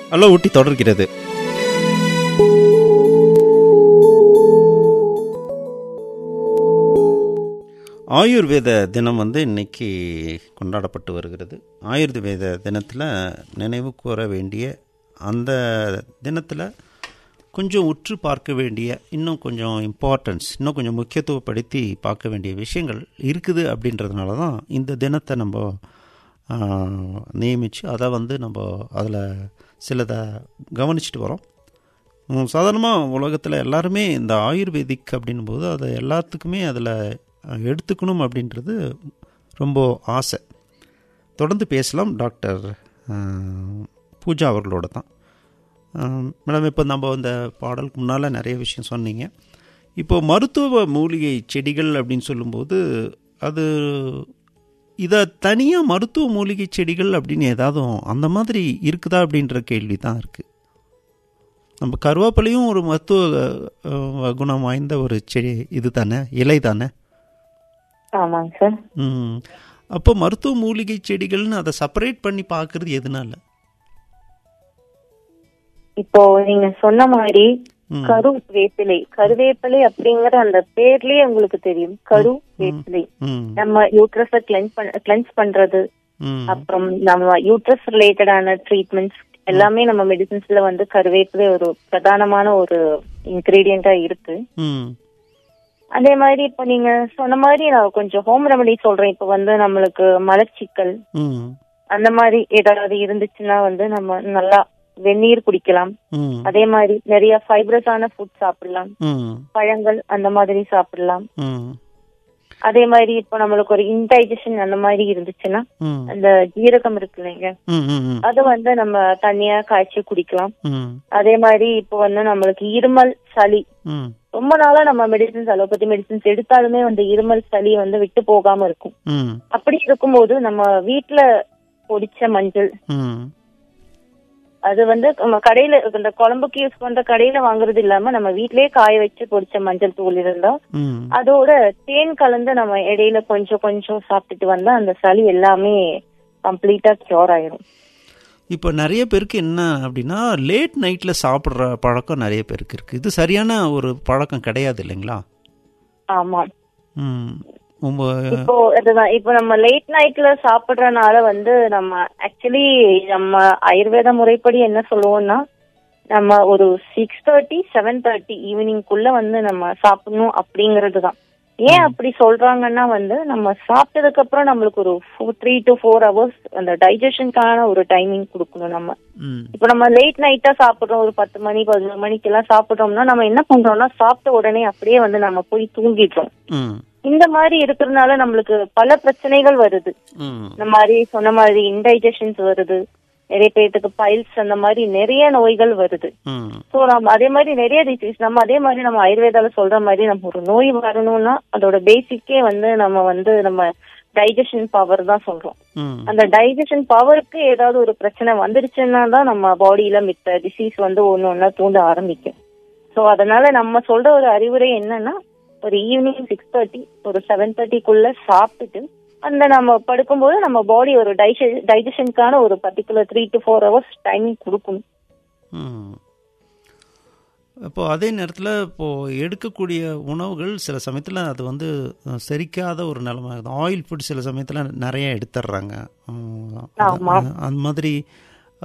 Hello ஊட்டி தொடர்கிறது. ஆயுர்வேத தினம் இன்னைக்கு கொண்டாடப்பட்டு வருகிறது. ஆயுர்வேத தினத்தில் நினைவு கூற வேண்டிய, அந்த தினத்தில் கொஞ்சம் உற்று பார்க்க வேண்டிய, இன்னும் கொஞ்சம் இம்பார்ட்டன்ஸ், இன்னும் கொஞ்சம் முக்கியத்துவப்படுத்தி பார்க்க வேண்டிய விஷயங்கள் இருக்குது. அப்படின்றதுனால தான் இந்த தினத்தை நம்ம நியமித்து அதை நம்ம அதில் சிலதை கவனிச்சுட்டு வரோம். சாதாரணமாக உலகத்தில் எல்லாருமே இந்த ஆயுர்வேதிக் அப்படின்போது அதை எல்லாத்துக்குமே அதில் எடுத்துக்கணும் அப்படின்றது ரொம்ப ஆசை. தொடர்ந்து பேசலாம் டாக்டர் பூஜா அவர்களோட தான். மேடம், இப்போ நம்ம இந்த பாடலுக்கு முன்னால் நிறைய விஷயம் சொன்னீங்க. இப்போது மருத்துவ மூலிகை செடிகள் அப்படின்னு சொல்லும்போது அது இதை தனியாக மருத்துவ மூலிகை செடிகள் அப்படின்னு ஏதாவது அந்த மாதிரி இருக்குதா அப்படின்ற கேள்வி தான் இருக்குது. நம்ம கருவேப்பிலையும் ஒரு மருத்துவ குணம் வாய்ந்த ஒரு செடி, இது தானே, இலை தானே? ஆமாங்க சார். அப்போ மருத்துவ மூலிகை செடிகள்னு அதை செப்பரேட் பண்ணி பார்க்கறது எதனால? இப்போ நீங்க சொன்ன மாதிரி கருவேப்பிலை அப்படிங்கிற அந்த பேர்லயே உங்களுக்கு தெரியும். கருவேப்பிலை நம்ம யூட்ரஸ கிளென்ஸ் பண்றது, அப்புறம் நம்ம யூட்ரஸ் ரிலேட்டடான ட்ரீட்மெண்ட்ஸ் எல்லாமே நம்ம மெடிசின்ஸ்ல கருவேப்பிலை ஒரு பிரதானமான ஒரு இன்கிரீடியண்டா இருக்கு. அதே மாதிரி இப்ப நீங்க சொன்ன மாதிரி நான் கொஞ்சம் ஹோம் ரெமெடி சொல்றேன். இப்ப நம்மளுக்கு மலச்சிக்கல் அந்த மாதிரி ஏதாவது இருந்துச்சுன்னா நம்ம நல்லா வெந்நீர் குடிக்கலாம். அதே மாதிரி நிறைய ஃபைப்ரஸான ஃபுட் சாப்பிடலாம், பழங்கள் அந்த மாதிரி சாப்பிடலாம். அதே மாதிரி இப்ப நம்மளுக்கு ஒரு இன்டைஜஷன் அந்த மாதிரி இருந்துச்சுன்னா அந்த ஜீரகம் இருக்கு இல்லைங்க, அது நம்ம தண்ணியா காய்ச்சி குடிக்கலாம். அதே மாதிரி இப்போ நம்மளுக்கு இருமல், சளி, ரொம்ப நாளா நம்ம மெடிசின்ஸ், அலோபதி மெடிசின்ஸ் எடுத்தாலுமே இருமல், சளி விட்டு போகாம இருக்கும். அப்படி இருக்கும்போது நம்ம வீட்டுல பொடிச்ச மஞ்சள், அது நம்ம கடையில இந்த குழம்புக்கு யூஸ் பண்ற கடையில வாங்குறது இல்லாம நம்ம வீட்லயே காய வச்சு பொடிச்ச மஞ்சள் தூள் இருந்தா அதோட தேன் கலந்து நம்ம இடையில கொஞ்சம் கொஞ்சம் சாப்பிட்டுட்டு வந்தா அந்த சளி எல்லாமே கம்ப்ளீட்டா கியூர் ஆயிடும். இப்போ நிறைய பேருக்கு என்ன அப்படின்னா, லேட் நைட்ல சாப்பிட்ற பழக்கம் நிறைய பேருக்கு இருக்கு. இது சரியான ஒரு பழக்கம் கிடையாது இல்லைங்களா? ஆமா. இப்போ நம்ம லேட் நைட்ல சாப்பிடுறதுனால நம்ம ஆக்சுவலி நம்ம ஆயுர்வேத முறைப்படி என்ன சொல்லுவோம்னா, நம்ம ஒரு 6:30 7:30 ஈவினிங்குள்ள நம்ம சாப்பிடணும் அப்படிங்கறது தான். ஏன் அப்படி சொல்றாங்கன்னா நம்ம சாப்பிட்டதுக்கு அப்புறம் நம்மளுக்கு ஒரு 3 to 4 hours அந்த டைஜஷனுக்கான ஒரு டைமிங் கொடுக்கணும். நம்ம இப்ப நம்ம லேட் நைட்டா சாப்பிடுறோம், ஒரு 10 மணி 11 மணிக்கு எல்லாம் சாப்பிடுறோம்னா நம்ம என்ன பண்றோம்னா, சாப்பிட்ட உடனே அப்படியே நம்ம போய் தூங்கிடுறோம். இந்த மாதிரி இருக்கிறதுனால நம்மளுக்கு பல பிரச்சனைகள் வருது. இந்த மாதிரி சொன்ன மாதிரி இன்டைஜஷன்ஸ் வருது, நிறைய பேருக்கு பைல்ஸ், அந்த மாதிரி நிறைய நோய்கள் வருது. சோ நம்ம அதே மாதிரி நிறைய டிசீஸ், நம்ம அதே மாதிரி நம்ம ஆயுர்வேதால சொல்ற மாதிரி நம்ம ஒரு நோய் வரணும்னா அதோட பேசிக்கே நம்ம டைஜஷன் பவர் தான் சொல்றோம். அந்த டைஜஷன் பவருக்கு ஏதாவது ஒரு பிரச்சனை வந்துருச்சுன்னா தான் நம்ம பாடியில மித்த டிசீஸ் ஒன்னு ஒன்னா தூண்ட ஆரம்பிக்கும். சோ அதனால நம்ம சொல்ற ஒரு அறிவுரை என்னன்னா, ஒரு ஈவினிங் 6:30 ஒரு 7:30க்குள்ள சாப்பிட்டுட்டு அந்த நம்ம படுக்கும்போது நம்ம பாடி ஒரு டைஜஷனுக்கான ஒரு பர்டிகுலர் 3 to 4 hours டைமிங் கொடுக்கணும். இப்போ அதே நேரத்தில் இப்போது எடுக்கக்கூடிய உணவுகள் சில சமயத்தில் அது செரிக்காத ஒரு நிலைமை. ஆயில் ஃபுட் சில சமயத்தில் நிறைய எடுத்துடுறாங்க. அந்த மாதிரி